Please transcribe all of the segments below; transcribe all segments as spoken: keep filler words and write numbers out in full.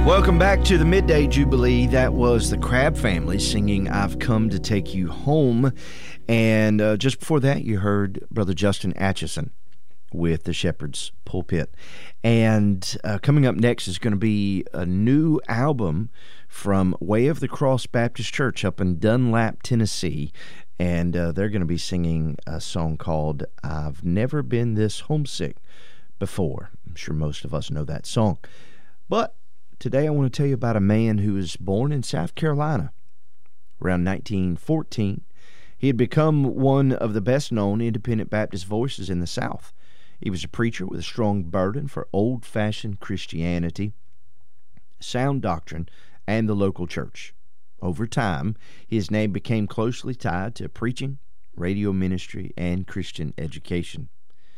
Welcome back to the Midday Jubilee. That was the Crabb Family singing I've Come to Take You Home. And uh, just before that, you heard Brother Justin Atchison with the Shepherd's Pulpit. And uh, coming up next is going to be a new album from Way of the Cross Baptist Church up in Dunlap, Tennessee. And uh, they're going to be singing a song called I've Never Been This Homesick Before. I'm sure most of us know that song. But today I want to tell you about a man who was born in South Carolina around nineteen fourteen. He had become one of the best-known independent Baptist voices in the South. He was a preacher with a strong burden for old-fashioned Christianity, sound doctrine, and the local church. Over time, his name became closely tied to preaching, radio ministry, and Christian education.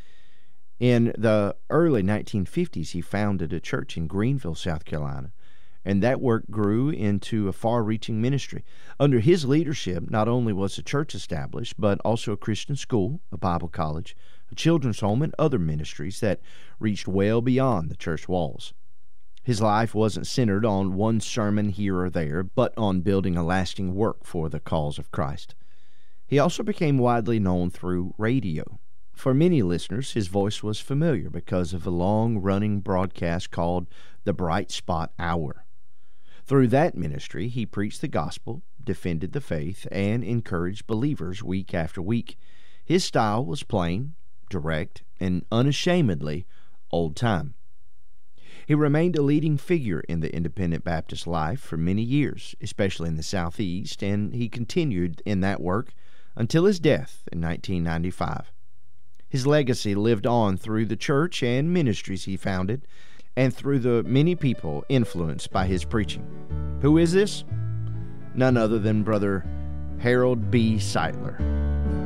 In the early nineteen fifties, he founded a church in Greenville, South Carolina, and that work grew into a far-reaching ministry. Under his leadership, not only was the church established, but also a Christian school, a Bible college, a children's home, and other ministries that reached well beyond the church walls. His life wasn't centered on one sermon here or there, but on building a lasting work for the cause of Christ. He also became widely known through radio. For many listeners, his voice was familiar because of a long-running broadcast called the Bright Spot Hour. Through that ministry, he preached the gospel, defended the faith, and encouraged believers week after week. His style was plain, direct, and unashamedly old-time. He remained a leading figure in the independent Baptist life for many years, especially in the Southeast, and he continued in that work until his death in nineteen ninety-five. His legacy lived on through the church and ministries he founded, and through the many people influenced by his preaching. Who is this? None other than Brother Harold B. Sightler.